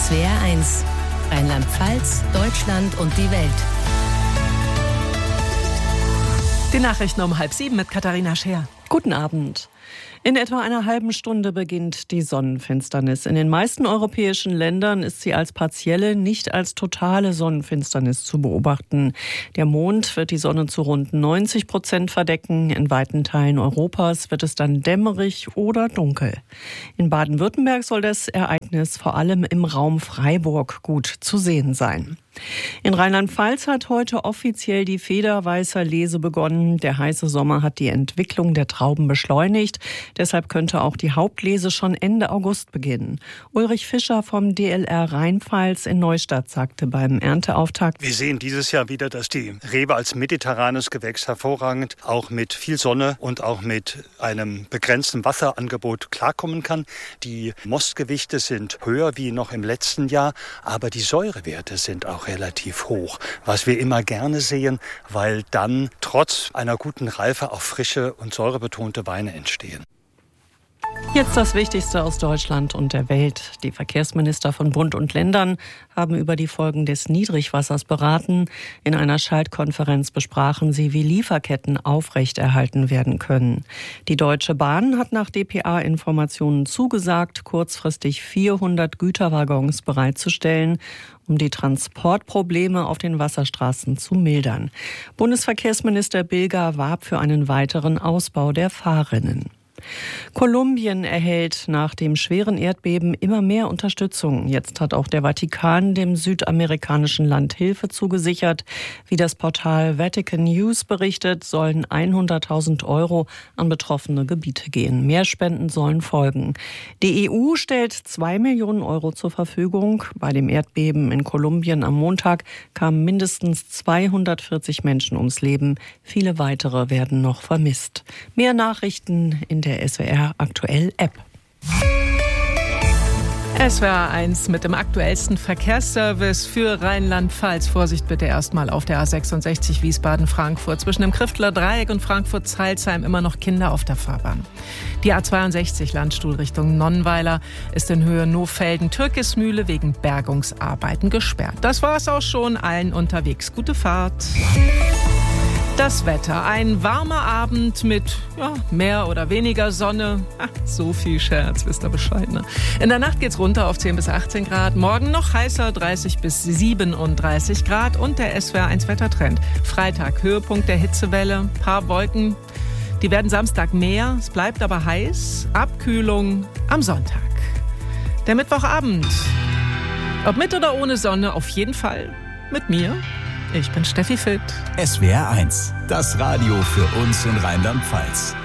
SWR1, Rheinland-Pfalz, Deutschland und die Welt. Die Nachrichten um 6:30 mit Katharina Scheer. Guten Abend. In etwa einer halben Stunde beginnt die Sonnenfinsternis. In den meisten europäischen Ländern ist sie als partielle, nicht als totale Sonnenfinsternis zu beobachten. Der Mond wird die Sonne zu rund 90% verdecken. In weiten Teilen Europas wird es dann dämmerig oder dunkel. In Baden-Württemberg soll das Ereignis vor allem im Raum Freiburg gut zu sehen sein. In Rheinland-Pfalz hat heute offiziell die Federweißer-Lese begonnen. Der heiße Sommer hat die Entwicklung der Trauben beschleunigt. Deshalb könnte auch die Hauptlese schon Ende August beginnen. Ulrich Fischer vom DLR Rheinpfalz in Neustadt sagte beim Ernteauftakt: Wir sehen dieses Jahr wieder, dass die Rebe als mediterranes Gewächs hervorragend auch mit viel Sonne und auch mit einem begrenzten Wasserangebot klarkommen kann. Die Mostgewichte sind höher wie noch im letzten Jahr, aber die Säurewerte sind auch relativ hoch, was wir immer gerne sehen, weil dann trotz einer guten Reife auch frische und säurebetonte Weine entstehen. Jetzt das Wichtigste aus Deutschland und der Welt. Die Verkehrsminister von Bund und Ländern haben über die Folgen des Niedrigwassers beraten. In einer Schaltkonferenz besprachen sie, wie Lieferketten aufrechterhalten werden können. Die Deutsche Bahn hat nach dpa-Informationen zugesagt, kurzfristig 400 Güterwaggons bereitzustellen, um die Transportprobleme auf den Wasserstraßen zu mildern. Bundesverkehrsminister Bilger warb für einen weiteren Ausbau der Fahrrinnen. Kolumbien erhält nach dem schweren Erdbeben immer mehr Unterstützung. Jetzt hat auch der Vatikan dem südamerikanischen Land Hilfe zugesichert. Wie das Portal Vatican News berichtet, sollen 100.000 € an betroffene Gebiete gehen. Mehr Spenden sollen folgen. Die EU stellt 2 Millionen € zur Verfügung. Bei dem Erdbeben in Kolumbien am Montag kamen mindestens 240 Menschen ums Leben. Viele weitere werden noch vermisst. Mehr Nachrichten in der SWR Aktuell App. SWR1 mit dem aktuellsten Verkehrsservice für Rheinland-Pfalz. Vorsicht bitte erstmal auf der A66 Wiesbaden-Frankfurt. Zwischen dem Krifteler Dreieck und Frankfurt-Zeilsheim immer noch Kinder auf der Fahrbahn. Die A62 Landstuhl Richtung Nonnweiler ist in Höhe Nohfelden-Türkismühle wegen Bergungsarbeiten gesperrt. Das war's auch schon. Allen unterwegs gute Fahrt. Das Wetter. Ein warmer Abend mit mehr oder weniger Sonne. So viel Scherz, wisst ihr Bescheid, ne? In der Nacht geht's runter auf 10 bis 18 Grad. Morgen noch heißer, 30 bis 37 Grad. Und der SWR1 Wettertrend. Freitag, Höhepunkt der Hitzewelle. Paar Wolken. Die werden Samstag mehr. Es bleibt aber heiß. Abkühlung am Sonntag. Der Mittwochabend. Ob mit oder ohne Sonne, auf jeden Fall mit mir. Ich bin Steffi Fitt. SWR1, das Radio für uns in Rheinland-Pfalz.